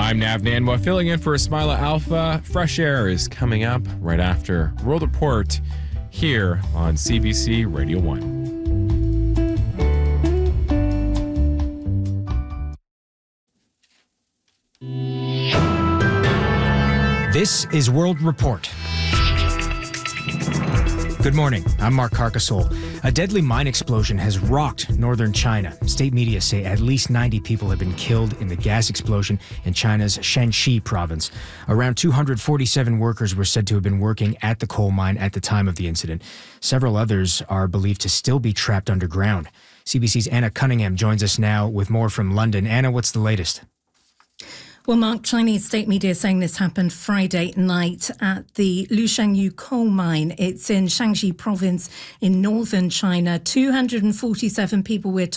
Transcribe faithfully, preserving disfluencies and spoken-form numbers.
I'm Nav Nanwa, filling in for Ismaila Alpha. Fresh Air is coming up right after World Report here on C B C Radio one. This is World Report. Good morning. I'm Mark Carcasole. A deadly mine explosion has rocked northern China. State media say at least ninety people have been killed in the gas explosion in China's Shanxi province. Around two hundred forty-seven workers were said to have been working at the coal mine at the time of the incident. Several others are believed to still be trapped underground. C B C's Anna Cunningham joins us now with more from London. Anna, what's the latest? Well, Mark, Chinese state media saying this happened Friday night at the Lushangyu coal mine. It's in Shanxi province in northern China. two hundred forty-seven people, we're